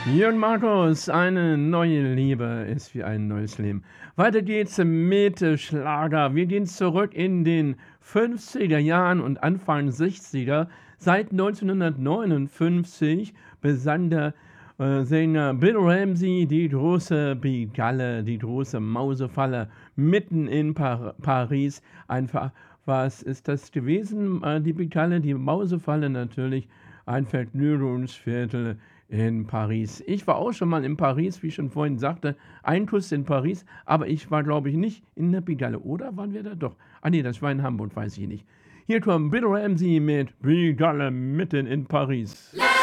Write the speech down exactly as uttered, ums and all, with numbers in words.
Jürgen Markus, eine neue Liebe ist wie ein neues Leben. Weiter geht's mit äh, Schlager. Wir gehen zurück in den fünfziger Jahren und Anfang sechziger. Seit neunzehnhundertneunundfünfzig besang der äh, Sänger Bill Ramsey die große Bigalle, die große Mausefalle mitten in Par Paris. Einfach, was ist das gewesen? Äh, die Bigalle, die Mausefalle natürlich, ein Vergnügungsviertel in Paris. Ich war auch schon mal in Paris, wie ich schon vorhin sagte, ein Kuss in Paris, aber ich war, glaube ich, nicht in der Pigalle. Oder waren wir da doch? Ah nee, das war in Hamburg, weiß ich nicht. Hier kommt Bill Ramsey mit Pigalle mitten in Paris.